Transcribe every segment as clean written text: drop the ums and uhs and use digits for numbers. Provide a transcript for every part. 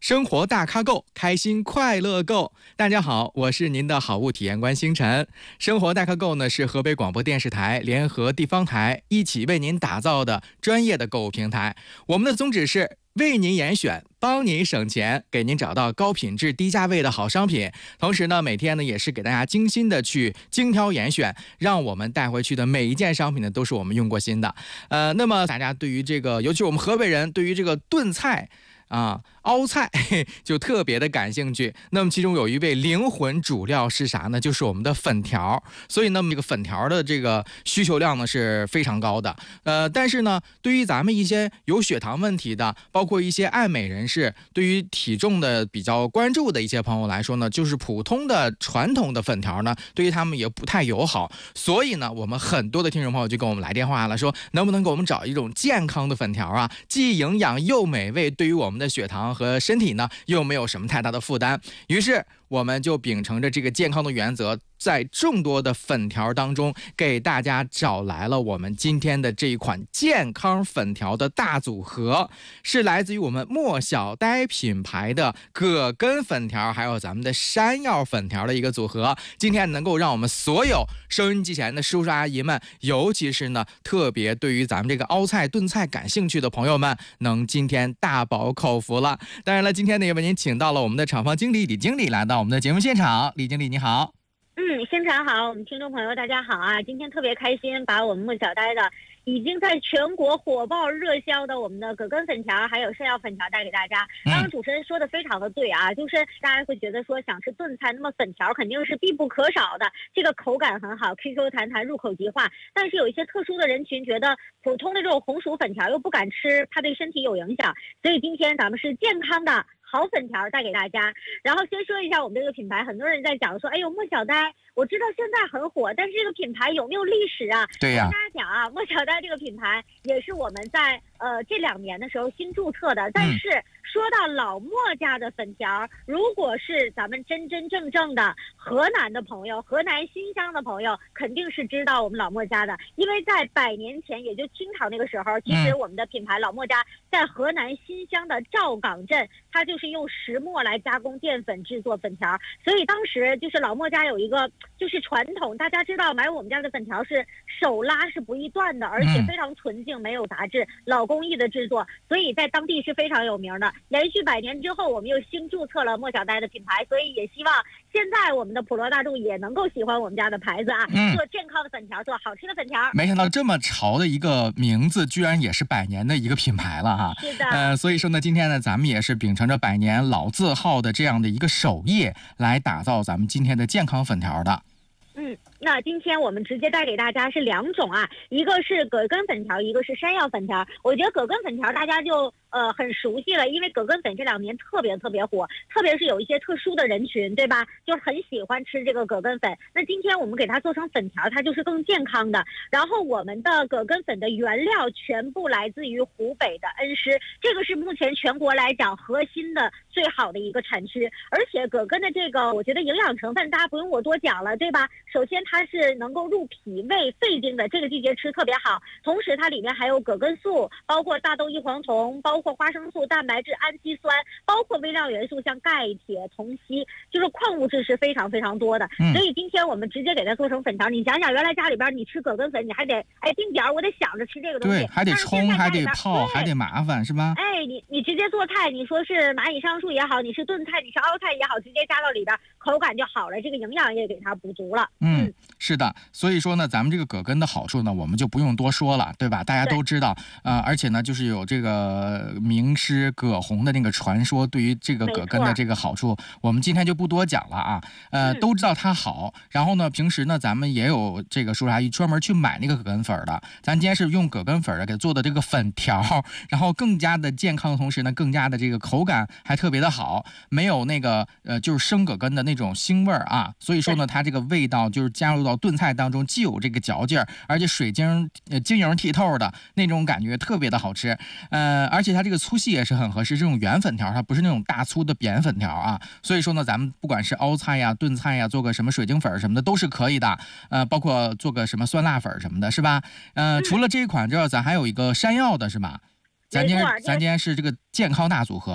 生活大咖够，开心快乐够。大家好，我是您的好物体验官星辰。生活大咖够呢是河北广播电视台联合地方台一起为您打造的专业的购物平台。我们的宗旨是为您严选，帮您省钱，给您找到高品质低价位的好商品。同时呢，每天呢也是给大家精心的去精挑严选，让我们带回去的每一件商品呢都是我们用过心的。那么大家对于这个，尤其我们河北人对于这个炖菜凹菜就特别的感兴趣。那么其中有一味灵魂主料是啥呢？就是我们的粉条。所以呢，这个粉条的这个需求量呢是非常高的。但是呢，对于咱们一些有血糖问题的，包括一些爱美人士，对于体重的比较关注的一些朋友来说呢，就是普通的传统的粉条呢，对于他们也不太友好。所以呢，我们很多的听众朋友就跟我们来电话了，说能不能给我们找一种健康的粉条啊，既营养又美味，对于我们的血糖和身体呢又没有什么太大的负担。于是我们就秉承着这个健康的原则，在众多的粉条当中给大家找来了我们今天的这一款健康粉条的大组合，是来自于我们莫小呆品牌的葛根粉条，还有咱们的山药粉条的一个组合。今天能够让我们所有收音机前的叔叔阿姨们，尤其是呢特别对于咱们这个凹菜炖菜感兴趣的朋友们，能今天大饱口福了。当然了，今天呢也为您请到了我们的厂房经理李经理来到我们的节目现场。李经理你好。 星辰好，我们听众朋友大家好啊！今天特别开心，把我们莫小呆的已经在全国火爆热销的我们的葛根粉条还有山药粉条带给大家。刚刚主持人说的非常的对啊，就是大家会觉得说想吃炖菜，那么粉条肯定是必不可少的，这个口感很好 ，QQ 弹弹，入口即化。但是有一些特殊的人群觉得普通的这种红薯粉条又不敢吃，怕对身体有影响，所以今天咱们是健康的好粉条带给大家。然后先说一下我们这个品牌，很多人在讲说，哎呦莫小呆，我知道现在很火，但是这个品牌有没有历史啊？ 对呀， 跟大家讲啊，莫小呆这个品牌也是我们在这2年的时候新注册的。但是说到老莫家的粉条，如果是咱们真真正正的河南的朋友，河南新乡的朋友，肯定是知道我们老莫家的，因为在100年前，也就清朝那个时候，其实我们的品牌老莫家在河南新乡的赵岗镇，它就是用石磨来加工淀粉制作粉条。所以当时就是老莫家有一个就是传统，大家知道买我们家的粉条是手拉是不易断的，而且非常纯净，没有杂质，老工艺的制作，所以在当地是非常有名的。连续100年之后，我们又新注册了莫小呆的品牌，所以也希望现在我们的普罗大众也能够喜欢我们家的牌子啊，做健康的粉条，做好吃的粉条。 没想到这么潮的一个名字，居然也是100年的一个品牌了哈。 是的， 所以说呢，今天呢，咱们也是秉承着100年老字号的这样的一个手艺，来打造咱们今天的健康粉条的。 那今天我们直接带给大家是2种啊，一个是葛根粉条，一个是山药粉条。我觉得葛根粉条大家就很熟悉了，因为葛根粉这2年特别火，特别是有一些特殊的人群，对吧？就很喜欢吃这个葛根粉。那今天我们给它做成粉条，它就是更健康的。然后我们的葛根粉的原料全部来自于湖北的恩施，这个是目前全国来讲核心的最好的一个产区。而且葛根的这个，我觉得营养成分大家不用我多讲了，对吧？首先它是能够入脾胃肺经的，这个季节吃特别好。同时它里面还有葛根素，包括大豆异黄酮，包括花生素、蛋白质、氨基酸，包括微量元素像钙、铁、铜、硒，就是矿物质是非常多的。所以今天我们直接给它做成粉条。你想想，原来家里边你吃葛根粉，你还得定点，我得想着吃这个东西， 对，还得冲，还得泡，还得麻烦，是吧？ 你直接做菜，你说是蚂蚁上树也好，你是炖菜，你是凹菜也好，直接加到里边，口感就好了，这个营养也给它补足了。 是的，所以说呢，咱们这个葛根的好处呢，我们就不用多说了，对吧？大家都知道，而且呢，就是有这个名师葛洪的那个传说，对于这个葛根的这个好处，我们今天就不多讲了啊。都知道它好，然后呢，平时呢，咱们也有这个叔叔阿姨专门去买那个葛根粉的。咱今天是用葛根粉给做的这个粉条，然后更加的健康的同时呢，更加的这个口感还特别的好，没有那个就是生葛根的那种腥味啊。所以说呢，它这个味道就是加入到炖菜当中，既有这个嚼劲儿，而且水晶晶莹剔透的那种感觉，特别的好吃。而且它这个粗细也是很合适，这种圆粉条它不是那种大粗的扁粉条啊。所以说呢，咱们不管是凹菜呀、炖菜呀，做个什么水晶粉什么的都是可以的。包括做个什么酸辣粉什么的，是吧？除了这一款之外，咱还有一个山药的，是吧？咱今天是这个健康大组合。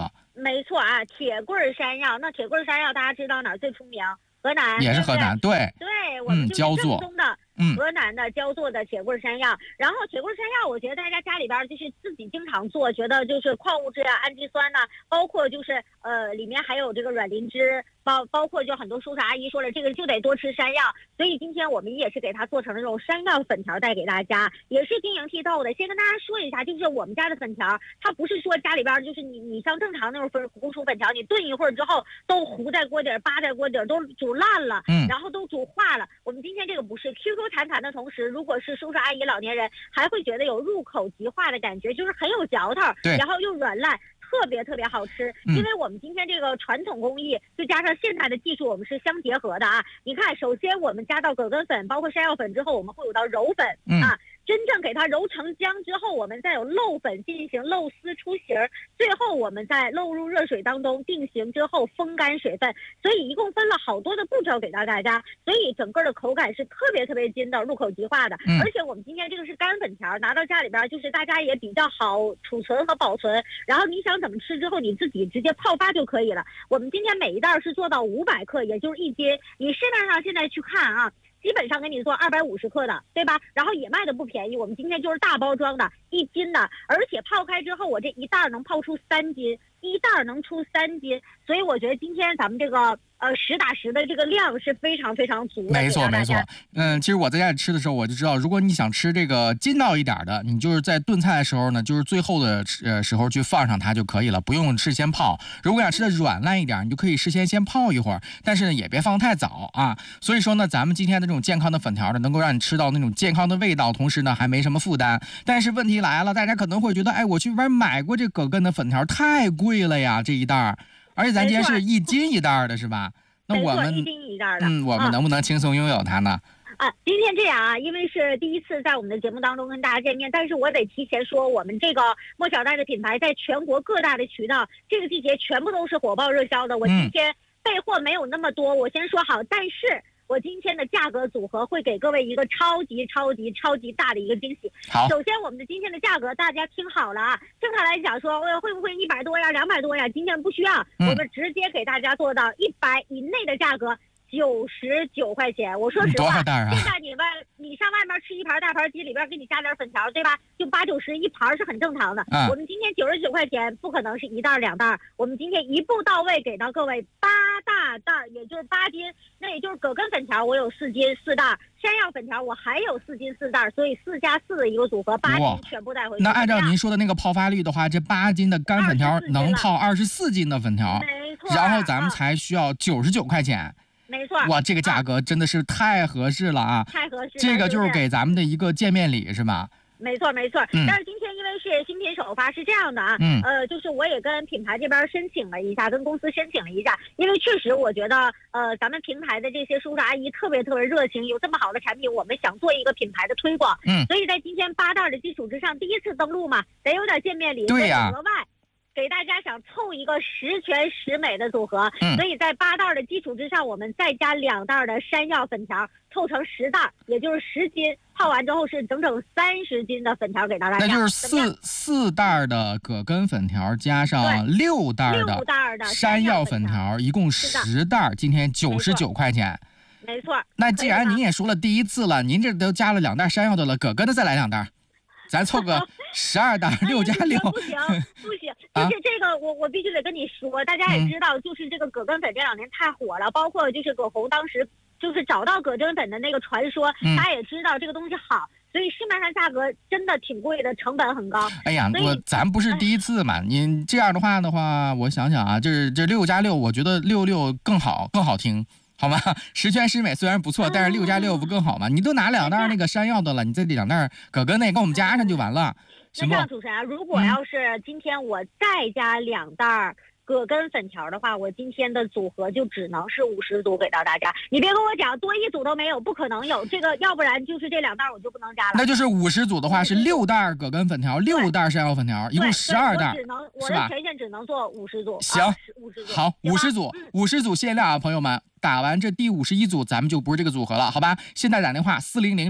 没错啊，铁棍山药。那铁棍山药大家知道哪儿最出名？河南也是河南，对， 对，我们就是焦作正宗的河南的焦作的铁棍山药。然后铁棍山药，我觉得大家家里边就是自己经常做，觉得就是矿物质啊、氨基酸呐、包括就是里面还有这个卵磷脂，包括就很多叔叔阿姨说了，这个就得多吃山药。所以今天我们也是给它做成了这种山药粉条带给大家，也是晶莹剔透的。先跟大家说一下，就是我们家的粉条，它不是说家里边就是你像正常那种红薯粉条，你炖一会儿之后都糊在锅底儿、扒在锅底儿，都煮烂了，然后都煮化了。我们今天这个不是 QQ 弹弹的同时，如果是叔叔阿姨老年人，还会觉得有入口即化的感觉，就是很有嚼头，然后又软烂。特别特别好吃，因为我们今天这个传统工艺，再加上现代的技术，我们是相结合的啊。你看，首先我们加到葛根粉，包括山药粉之后，我们会有到揉粉啊。真正给它揉成浆之后，我们再有漏粉进行漏丝出形，最后我们再漏入热水当中定型之后风干水分，所以一共分了好多的步骤给到大家，所以整个的口感是特别特别筋道、入口即化的。而且我们今天这个是干粉条，拿到家里边就是大家也比较好储存和保存，然后你想怎么吃之后你自己直接泡发就可以了。我们今天每一袋是做到500克，也就是1斤。你市面上现在去看啊，基本上给你做250克的，对吧？然后也卖的不便宜，我们今天就是大包装的1斤的，而且泡开之后，我这一袋能泡出3斤，一袋能出3斤，所以我觉得今天咱们这个实打实的这个量是非常非常足的。 没错没错，其实我在家里吃的时候我就知道，如果你想吃这个筋道一点的，你就是在炖菜的时候呢，就是最后的时候去放上它就可以了，不用事先泡。如果想吃的软烂一点，你就可以事先泡一会儿，但是呢也别放太早啊。所以说呢，咱们今天的这种健康的粉条呢，能够让你吃到那种健康的味道，同时呢还没什么负担。但是问题来了，大家可能会觉得，哎，我去外边买过这葛根的粉条，太贵了呀，这一袋。而且咱今天是1斤1袋的，是吧？那我们 1斤1袋的， 我们能不能轻松拥有它呢？ 今天这样啊，因为是第一次在我们的节目当中跟大家见面，但是我得提前说，我们这个莫小袋的品牌在全国各大的渠道，这个季节全部都是火爆热销的。我今天备货没有那么多，我先说好，但是我今天的价格组合会给各位一个超级大的一个惊喜。 好， 首先我们的今天的价格大家听好了啊，正常来讲说会不会100多呀、200多呀？今天不需要，我们直接给大家做到100以内的价格。99块钱，我说实话，现在你上外面吃一盘大盘鸡，里边给你加点粉条，对吧？就80、90一盘是很正常的。我们今天99块钱，不可能是1袋2袋，我们今天一步到位给到各位8大袋，也就是8斤，那也就是葛根粉条我有4斤4袋，山药粉条我还有4斤4袋，所以4加4的一个组合，8斤全部带回去。 那按照您说的那个泡发率的话，这8斤的干粉条能泡24斤的粉条， 没错。 然后咱们才需要99块钱。 没错， 哇，这个价格真的是太合适了啊！ 太合适， 这个就是给咱们的一个见面礼，是吧？ 没错。但是今天因为是新品首发，是这样的啊，就是我也跟品牌这边申请了一下，跟公司申请了一下，因为确实我觉得咱们平台的这些叔叔阿姨特别热情，有这么好的产品，我们想做一个品牌的推广，所以在今天8袋的基础之上，第一次登录嘛，得有点见面礼， 对呀， 额外给大家想凑一个十全十美的组合，所以在8袋的基础之上，我们再加2袋的山药粉条，凑成10袋，也就是10斤。泡完之后是整整30斤的粉条给到大家， 那就是四袋的葛根粉条加上6袋的山药粉条，一共10袋，今天99块钱。 没错。 那既然您也说了第一次了，您这都加了2袋山药的了，葛根的再来2袋。咱凑个12袋，6加6。 不行，就是这个我必须得跟你说，大家也知道，就是这个葛根粉这2年太火了，包括就是葛洪当时就是找到葛根粉的那个传说，大家也知道这个东西好，所以市面上价格真的挺贵的，成本很高。 哎呀，咱不是第一次嘛，您这样的话，我想想啊，这6加6，我觉得66更好听。好吗？十全十美虽然不错，但是6加6不更好吗？你都拿2袋那个山药的了，你再2袋葛根那给我们加上就完了，行不？ 那这样，主持人，如果要是今天我再加2袋葛根粉条的话，我今天的组合就只能是50组给到大家。你别跟我讲多1组都没有，不可能有这个，要不然就是这2袋我就不能加了。 那就是50组的话是6袋葛根粉条，6袋山药粉条，一共12袋， 我的权限只能做50组。 行， 50组。 好，50组限量啊，朋友们。 打完这第51组，咱们就不是这个组合了，好吧？现在打电话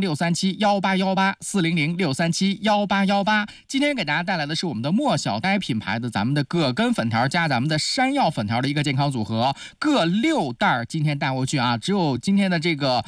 400-637-1818，400-637-1818。今天给大家带来的是我们的莫小呆品牌的咱们的葛根粉条加咱们的山药粉条的一个健康组合，各6袋，今天带回去啊！只有今天的这个